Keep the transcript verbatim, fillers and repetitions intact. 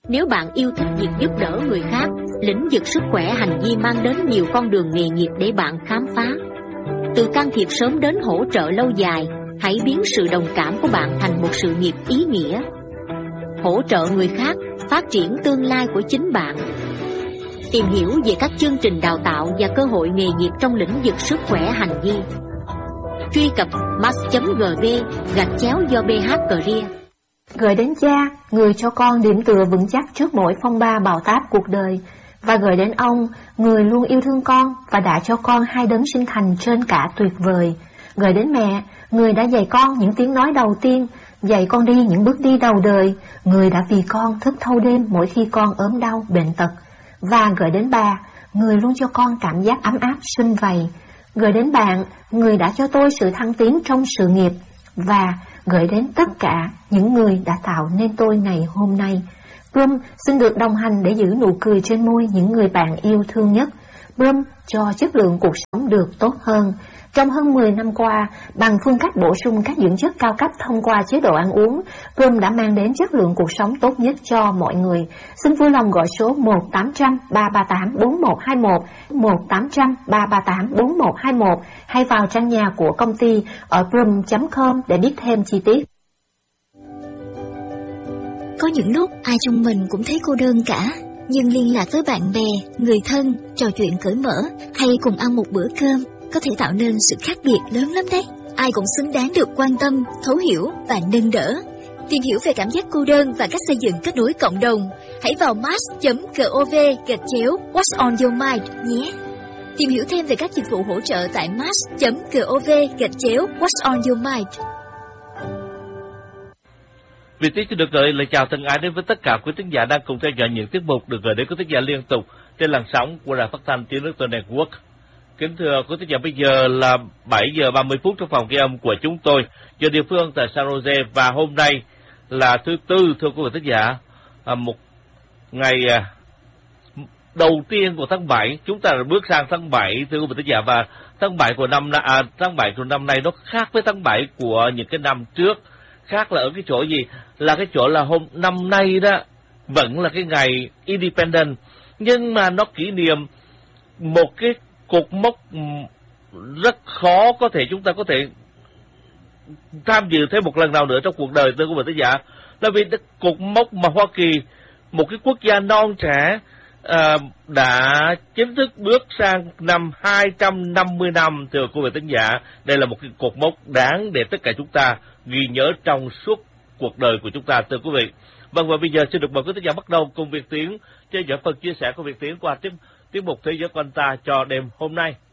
Nếu bạn yêu thích việc giúp đỡ người khác, lĩnh vực sức khỏe hành vi mang đến nhiều con đường nghề nghiệp để bạn khám phá. Từ can thiệp sớm đến hỗ trợ lâu dài, hãy biến sự đồng cảm của bạn thành một sự nghiệp ý nghĩa. Hỗ trợ người khác, phát triển tương lai của chính bạn. Tìm hiểu về các chương trình đào tạo và cơ hội nghề nghiệp trong lĩnh vực sức khỏe hành vi. Truy cập mass chấm gv gạch chéo do bê hát Career. Gửi đến cha, người cho con điểm tựa vững chắc trước mỗi phong ba bão táp cuộc đời. Và gửi đến ông, người luôn yêu thương con và đã cho con hai đấng sinh thành trên cả tuyệt vời. Gửi đến mẹ, người đã dạy con những tiếng nói đầu tiên, dạy con đi những bước đi đầu đời, người đã vì con thức thâu đêm mỗi khi con ốm đau, bệnh tật. Và gửi đến bà, người luôn cho con cảm giác ấm áp, sum vầy. Gửi đến bạn, người đã cho tôi sự thăng tiến trong sự nghiệp. Và gửi đến tất cả những người đã tạo nên tôi ngày hôm nay. Brum xin được đồng hành để giữ nụ cười trên môi những người bạn yêu thương nhất. Brum cho chất lượng cuộc sống được tốt hơn. Trong hơn mười năm qua, bằng phương cách bổ sung các dưỡng chất cao cấp thông qua chế độ ăn uống, Brum đã mang đến chất lượng cuộc sống tốt nhất cho mọi người. Xin vui lòng gọi số một tám trăm ba ba tám bốn một hai một, một tám trăm ba ba tám bốn một hai một hay vào trang nhà của công ty ở brum chấm com để biết thêm chi tiết. Có những lúc ai trong mình cũng thấy cô đơn cả, nhưng liên lạc với bạn bè, người thân, trò chuyện cởi mở hay cùng ăn một bữa cơm có thể tạo nên sự khác biệt lớn lắm đấy. Ai cũng xứng đáng được quan tâm, thấu hiểu và nâng đỡ. Tìm hiểu về cảm giác cô đơn và cách xây dựng kết nối cộng đồng, hãy vào mass chấm gov gạch chéo What's on your mind nhé. Tìm hiểu thêm về các dịch vụ hỗ trợ tại mass chấm gov gạch chéo What's on your mind. Việt Tiến xin được gửi lời chào thân ái đến với tất cả quý thính giả đang cùng theo dõi những tiết mục được gửi đến quý thính giả liên tục trên làn sóng của Đài Phát thanh Tiếng Nước Tôi Network. Kính thưa quý thính giả, bây giờ là bảy giờ ba mươi phút trong phòng ghi âm của chúng tôi giờ địa phương tại San Jose, và hôm nay là thứ tư, thưa quý vị thính giả, một ngày đầu tiên của tháng bảy. Chúng ta đã bước sang tháng bảy, thưa quý vị thính giả, và tháng bảy của năm à, tháng bảy của năm nay nó khác với tháng bảy của những cái năm trước. Khác là ở cái chỗ gì? Là cái chỗ là hôm năm nay đó vẫn là cái ngày Independent, nhưng mà nó kỷ niệm một cái cột mốc rất khó có thể chúng ta có thể tham dự thêm một lần nào nữa trong cuộc đời, thưa quý vị thính giả. Là vì cột mốc mà Hoa Kỳ, một cái quốc gia non trẻ, à, đã chính thức bước sang năm hai trăm năm mươi năm, thưa quý vị thính giả. Đây là một cái cột mốc đáng để tất cả chúng ta ghi nhớ trong suốt cuộc đời của chúng ta, thưa quý vị. Vâng, và bây giờ xin được mời quý thính giả bắt đầu cùng Việt Tiến theo dõi phần chia sẻ của Việt Tiến qua tiếng tiết mục Thế giới của anh ta cho đêm hôm nay.